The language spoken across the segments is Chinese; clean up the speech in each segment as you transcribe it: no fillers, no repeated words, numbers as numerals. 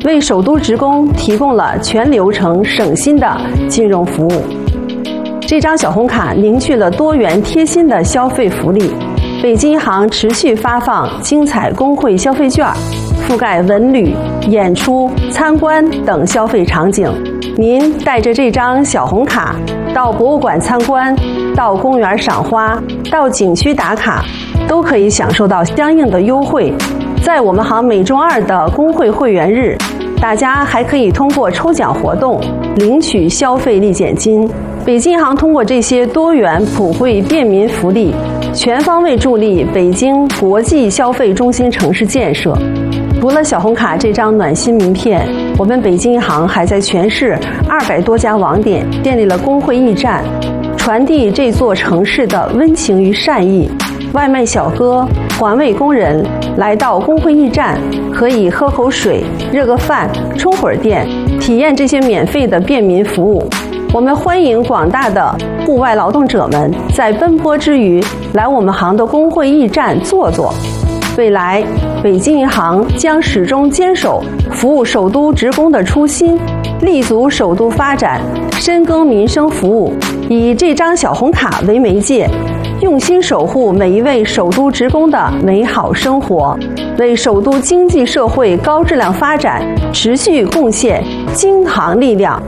为首都职工提供了全流程省心的金融服务。这张小红卡凝聚了多元贴心的消费福利。北京银行持续发放精彩工会消费券，覆盖文旅、演出、参观等消费场景。您带着这张小红卡到博物馆参观，到公园赏花，到景区打卡，都可以享受到相应的优惠。在我们行每周二的工会会员日，大家还可以通过抽奖活动领取消费立减金。北京银行通过这些多元普惠便民福利，全方位助力北京国际消费中心城市建设。除了小红卡这张暖心名片，我们北京银行还在全市200多家网点建立了工会驿站，传递这座城市的温情与善意。外卖小哥、环卫工人来到工会驿站，可以喝口水、热个饭、充会儿电，体验这些免费的便民服务。我们欢迎广大的户外劳动者们在奔波之余来我们行的工会驿站坐坐。未来，北京银行将始终坚守服务首都职工的初心，立足首都发展，深耕民生服务，以这张小红卡为媒介，用心守护每一位首都职工的美好生活，为首都经济社会高质量发展持续贡献京行力量。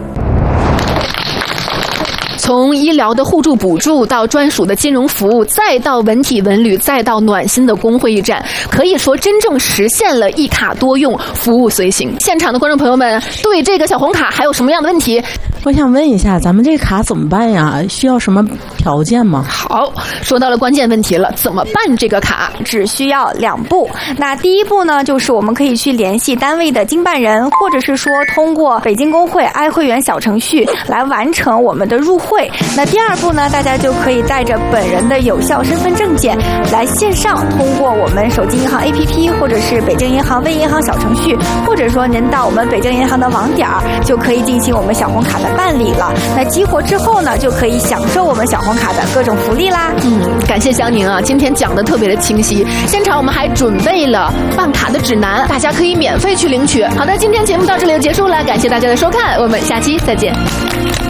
从医疗的互助补助到专属的金融服务，再到文体文旅，再到暖心的工会驿站，可以说真正实现了一卡多用，服务随行。现场的观众朋友们，对这个小红卡还有什么样的问题？ 我想问一下，咱们这卡怎么办呀？需要什么条件吗？ 好，说到了关键问题了，怎么办这个卡？ 只需要2步。那第一步呢，就是我们可以去联系单位的经办人，或者是说通过北京工会爱会员小程序来完成我们的入会。那第2步呢，大家就可以带着本人的有效身份证件来线上通过我们手机银行 APP 或者是北京银行微银行小程序，或者说您到我们北京银行的网点就可以进行我们小红卡的办理了。那激活之后呢，就可以享受我们小红卡的各种福利啦。 感谢香宁啊，今天讲的特别的清晰。现场我们还准备了办卡的指南，大家可以免费去领取。好的，今天节目到这里就结束了，感谢大家的收看，我们下期再见。